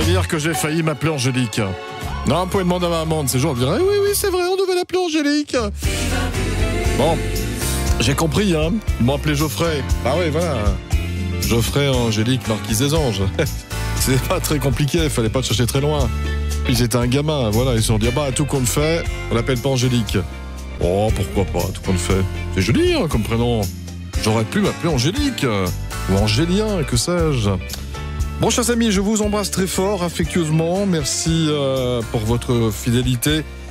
et dire que j'ai failli m'appeler Angélique. Non, vous pouvez demander à ma maman de ces jours, elle dirait oui, c'est vrai, on devait l'appeler Angélique. Bon, j'ai compris, hein. Ils m'ont appelé Geoffrey. Ah oui, voilà. Geoffrey, Angélique, Marquise des Anges. C'est pas très compliqué, il fallait pas chercher très loin. Puis j'étais un gamin, voilà, ils se sont dit, tout compte fait, on l'appelle pas Angélique. Oh, pourquoi pas, tout compte fait. C'est joli, hein, comme prénom. J'aurais pu m'appeler Angélique, ou Angélien, que sais-je. Bon, chers amis, je vous embrasse très fort, affectueusement. Merci pour votre fidélité.